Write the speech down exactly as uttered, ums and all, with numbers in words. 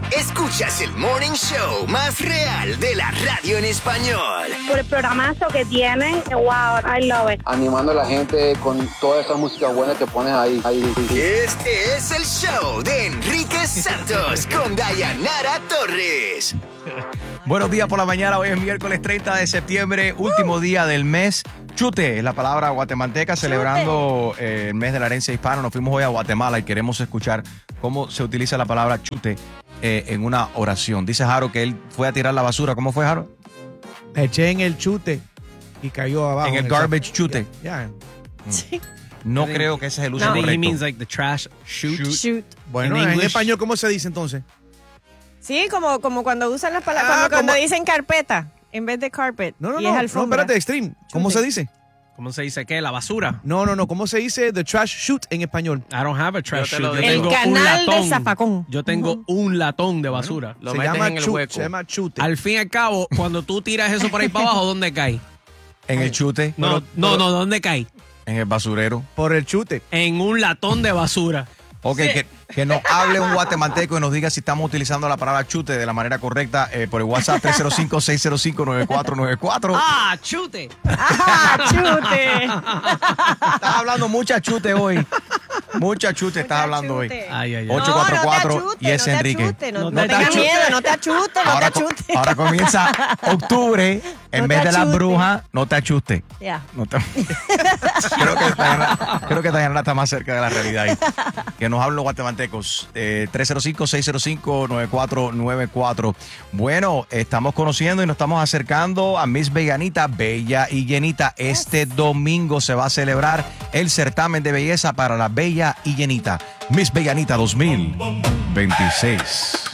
Escuchas el morning show más real de la radio en español. Por el programazo que tienen, wow, I love it. Animando a la gente con toda esa música buena que pones ahí. ahí. Este es el show de Enrique Santos con Dayanara Torres. Buenos días por la mañana, hoy es miércoles treinta de septiembre, último día del mes. Chute es la palabra guatemalteca, celebrando eh, el mes de la herencia hispana. Nos fuimos hoy a Guatemala y queremos escuchar cómo se utiliza la palabra chute eh, en una oración. Dice Jaro que él fue a tirar la basura. ¿Cómo fue, Jaro? Eché en el chute y cayó abajo. En el garbage saco. Chute. Yeah. Mm. Sí. No creo que ese es el uso No. correcto. He means like the trash shoot. Shoot. Bueno, In en English. español, ¿cómo se dice entonces? Sí, como, como cuando usan las palabras, Ah, cuando, cuando como- dicen carpeta en vez de carpet. No, no, y no. es No, alfombra. espérate, Extreme. ¿Cómo Chute. se dice? ¿Cómo se dice qué? ¿La basura? No, no, no. ¿Cómo se dice the trash chute en español? I don't have a trash Yo te lo chute. Yo digo. El tengo un canal de latón. zafacón. Yo tengo un latón de basura. Lo se metes llama en el chute. hueco. Se llama chute. Al fin y al cabo, cuando tú tiras eso por ahí para abajo, ¿dónde cae? En el chute, No, Pero- no, pero- no, ¿dónde cae? en el basurero. Por el chute. En un latón de basura. Ok, que, que nos hable un guatemalteco y nos diga si estamos utilizando la palabra chute de la manera correcta eh, por el WhatsApp tres cero cinco, seis cero cinco, nueve cuatro nueve cuatro. ¡Ah, chute! ¡Ah, chute! Estás hablando mucha chute hoy. Mucha chute estás Mucha hablando hoy. chute. Ay, ay, ay. ocho cuatro cuatro no, no te y es achute, Enrique. No te achute, no, No no te tengas achute. miedo, no te achute, no Ahora, te co- achute. ahora comienza octubre. En No vez te de las achute. brujas, no te achuste. Ya. No te- creo que Diana, creo que Diana está más cerca de la realidad ahí. Que nos hablen los guatemaltecos. Eh, tres cero cinco, seis cero cinco, nueve cuatro nueve cuatro. Bueno, estamos conociendo y nos estamos acercando a Miss Veganita, Bella y Llenita. Este domingo se va a celebrar el certamen de belleza para la Bella y Llenita. Miss Veganita dos mil veintiséis.